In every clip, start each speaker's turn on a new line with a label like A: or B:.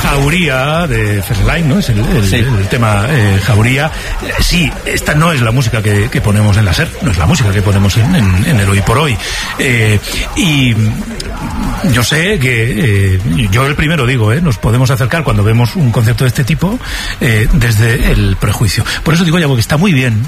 A: Jauría de Ferreline, ¿no? Es el tema Jauría. Sí, esta no es la música que ponemos en la SER, no es la música que ponemos en el Hoy por Hoy. Y yo sé que yo el primero digo, nos podemos acercar cuando vemos un concepto de este tipo desde el prejuicio. Por eso digo, ya, porque está muy bien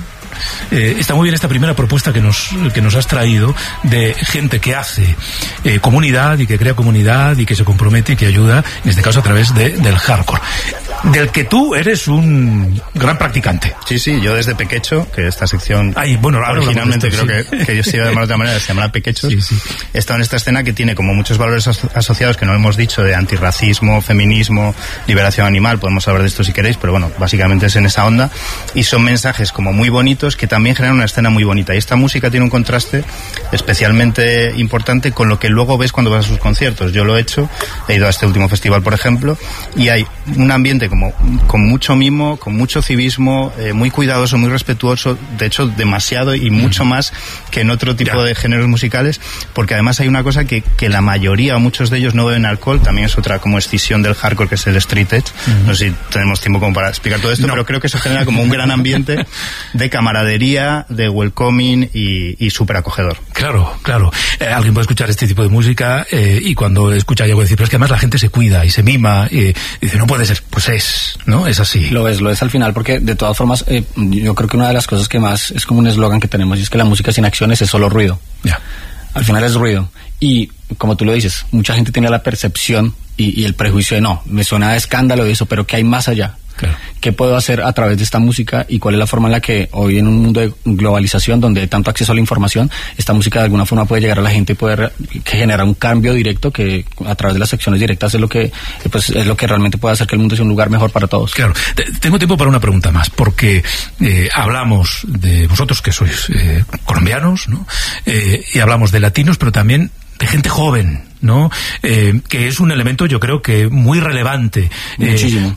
A: esta primera propuesta que nos has traído, de gente que hace comunidad y que crea comunidad y que se compromete y que ayuda, en este caso a través del hardcore, del que tú eres un gran practicante.
B: Sí, yo desde pequeño, que esta sección originalmente creo que yo se iba de otra manera, se llama Pequechos. Sí. He estado en esta escena que tiene como muchos valores asociados que no hemos dicho, de antirracismo, feminismo, liberación animal, podemos hablar de esto si queréis, pero bueno, básicamente es en esa onda, y son mensajes como muy bonitos que también generan una escena muy bonita, y esta música tiene un contraste especialmente importante con lo que luego ves cuando vas a sus conciertos. Yo lo he hecho, he ido a este último festival, por ejemplo, y hay un ambiente como con mucho mimo, con mucho civismo, muy cuidadoso, muy respetuoso, de hecho demasiado y mucho más que en otro tipo de géneros musicales, porque además hay una cosa que la mayoría o muchos de ellos no beben alcohol, también es otra como escisión del hardcore, que es el street edge. No sé si tenemos tiempo como para explicar todo esto, pero creo que eso genera como un gran ambiente de camaradería, de welcoming y súper acogedor.
A: Claro. Alguien puede escuchar este tipo de música y cuando escucha algo decir, pero es que además la gente se cuida y se mima y dice, no puede ser, pues es así.
C: Lo es al final, porque de todas formas yo creo que una de las cosas que más es como un eslogan que tenemos, y es que la música sin acciones es solo ruido. Al final es ruido, y como tú lo dices, mucha gente tiene la percepción y el prejuicio de no, me suena a escándalo y eso, pero ¿qué hay más allá? Claro. ¿Qué puedo hacer a través de esta música y cuál es la forma en la que hoy, en un mundo de globalización donde hay tanto acceso a la información, esta música de alguna forma puede llegar a la gente y puede generar un cambio directo que a través de las secciones directas es lo que realmente puede hacer que el mundo sea un lugar mejor para todos?
A: Claro. Tengo tiempo para una pregunta más, porque hablamos de vosotros que sois colombianos, ¿no? Y hablamos de latinos, pero también de gente joven, ¿no? Que es un elemento, yo creo que muy relevante.
C: Muchísimo.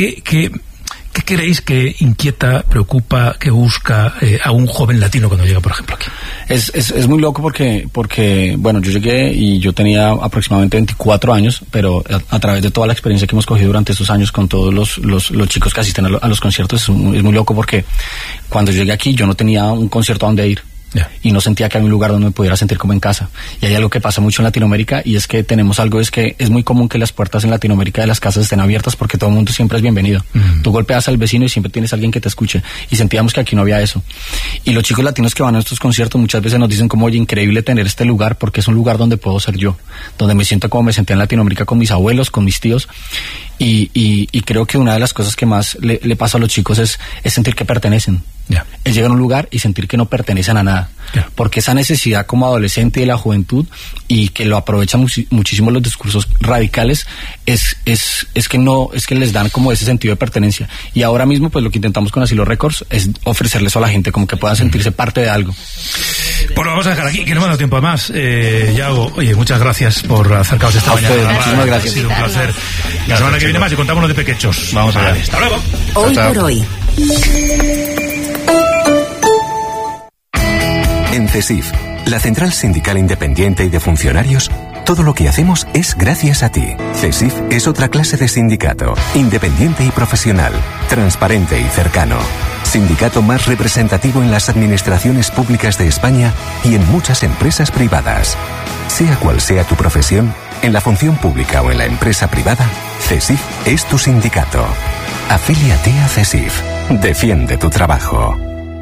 A: ¿Qué creéis que inquieta, preocupa, que busca a un joven latino cuando llega, por ejemplo, aquí?
C: Es muy loco porque bueno, yo llegué y yo tenía aproximadamente 24 años, pero a través de toda la experiencia que hemos cogido durante estos años con todos los chicos que asisten a los conciertos, es muy loco, porque cuando llegué aquí yo no tenía un concierto a donde ir. Y no sentía que había un lugar donde me pudiera sentir como en casa. Y hay algo que pasa mucho en Latinoamérica, y es que tenemos algo, es que es muy común que las puertas en Latinoamérica de las casas estén abiertas, porque todo el mundo siempre es bienvenido. Tú golpeas al vecino y siempre tienes a alguien que te escuche, y sentíamos que aquí no había eso. Y los chicos latinos que van a estos conciertos muchas veces nos dicen como, oye, increíble tener este lugar, porque es un lugar donde puedo ser yo, donde me siento como me sentía en Latinoamérica con mis abuelos, con mis tíos. Y creo que una de las cosas que más le pasa a los chicos es sentir que pertenecen. Es llegar a un lugar y sentir que no pertenecen a nada. Porque esa necesidad como adolescente de la juventud, y que lo aprovechan muchísimo los discursos radicales, es que les dan como ese sentido de pertenencia. Y ahora mismo pues lo que intentamos con Asilo Records es ofrecerles a la gente como que puedan sentirse parte de algo.
A: Bueno, vamos a dejar aquí, que no me ha dado tiempo más. Yago, oye, muchas gracias por acercaros esta mañana.
C: Muchísimas gracias.
A: Ha sido un placer. La semana que viene más y contamos lo de Pequechos.
B: Vamos a ver.
A: Hasta luego.
D: Hoy por hoy.
E: En CESIF, la Central Sindical Independiente y de Funcionarios, todo lo que hacemos es gracias a ti. CESIF es otra clase de sindicato, independiente y profesional, transparente y cercano. Sindicato más representativo en las administraciones públicas de España y en muchas empresas privadas. Sea cual sea tu profesión, en la función pública o en la empresa privada, CESIF es tu sindicato. Afíliate a CESIF. Defiende tu trabajo.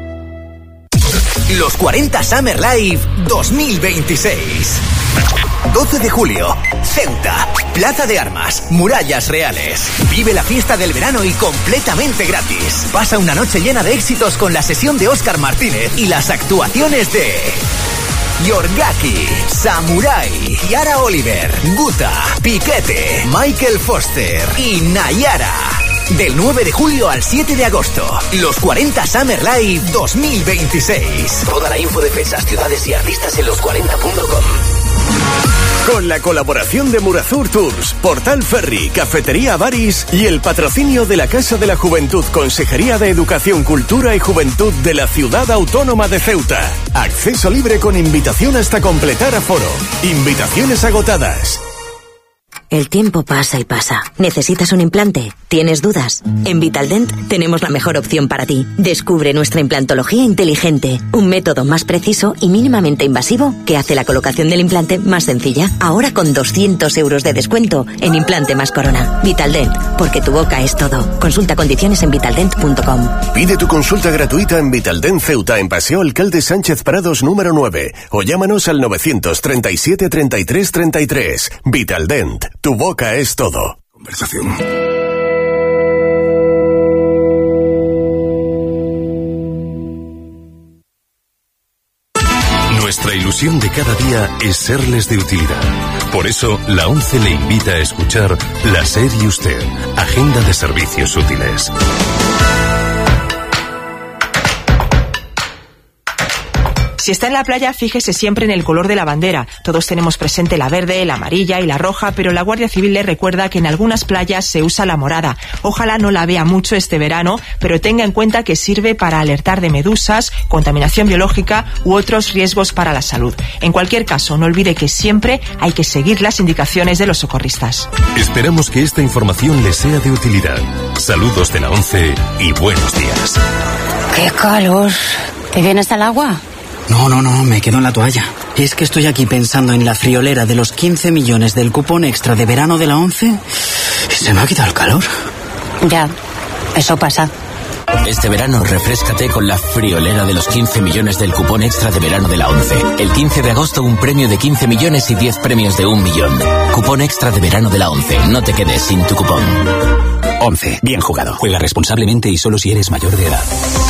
F: Los 40 Summer Live 2026. 12 de julio, Ceuta, Plaza de Armas, Murallas Reales. Vive la fiesta del verano y completamente gratis. Pasa una noche llena de éxitos con la sesión de Óscar Martínez y las actuaciones de Yorgaki, Samurai, Yara Oliver, Guta, Piquete, Michael Foster y Nayara. Del 9 de julio al 7 de agosto, los 40 Summer Live 2026. Toda la info de fechas, ciudades y artistas en los40.com.
G: Con la colaboración de Murazur Tours, Portal Ferry, Cafetería Baris y el patrocinio de la Casa de la Juventud, Consejería de Educación, Cultura y Juventud de la Ciudad Autónoma de Ceuta. Acceso libre con invitación hasta completar aforo. Invitaciones agotadas.
D: El tiempo pasa y pasa. ¿Necesitas un implante? ¿Tienes dudas? En Vitaldent tenemos la mejor opción para ti. Descubre nuestra implantología inteligente, un método más preciso y mínimamente invasivo que hace la colocación del implante más sencilla. Ahora con 200 euros de descuento en implante más corona. Vitaldent, porque tu boca es todo. Consulta condiciones en vitaldent.com.
G: Pide tu consulta gratuita en Vitaldent Ceuta, en Paseo Alcalde Sánchez Prados número 9, o llámanos al 937 33 33. Vitaldent, tu boca es todo.
H: Conversación. Nuestra ilusión de cada día es serles de utilidad. Por eso, la ONCE le invita a escuchar La SER y Usted, Agenda de Servicios Útiles.
I: Si está en la playa, fíjese siempre en el color de la bandera. Todos tenemos presente la verde, la amarilla y la roja, pero la Guardia Civil le recuerda que en algunas playas se usa la morada. Ojalá no la vea mucho este verano, pero tenga en cuenta que sirve para alertar de medusas, contaminación biológica u otros riesgos para la salud. En cualquier caso, no olvide que siempre hay que seguir las indicaciones de los socorristas.
H: Esperamos que esta información les sea de utilidad. Saludos de la ONCE y buenos días.
J: ¡Qué calor! ¿Te vienes al agua?
K: No, me quedo en la toalla. Es que estoy aquí pensando en la friolera de los 15 millones del cupón extra de verano de la ONCE y se me ha quitado el calor.
J: Ya, eso pasa.
L: Este verano refréscate con la friolera de los 15 millones del cupón extra de verano de la ONCE. El 15 de agosto un premio de 15 millones y 10 premios de 1 millón. Cupón extra de verano de la ONCE. No te quedes sin tu cupón.
M: ONCE. Bien jugado. Juega responsablemente y solo si eres mayor de edad.